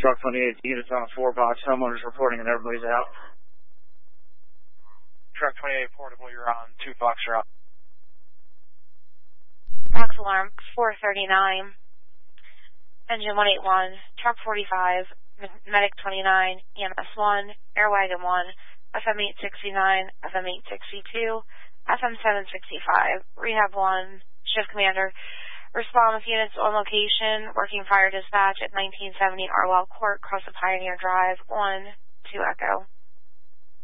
Truck 28 units on a 4-box. Homeowners reporting and everybody's out. Truck 28 portable, you're on 2-box, you're out. Box alarm 439. Engine 181. Truck 45. Medic 29. EMS 1. Airwagon 1. FM 869. FM 862. FM 765. Rehab 1. Shift commander. Respond with units on location. Working fire dispatch at 1970 Arwell Court, across the Pioneer Drive. 1-2 Echo.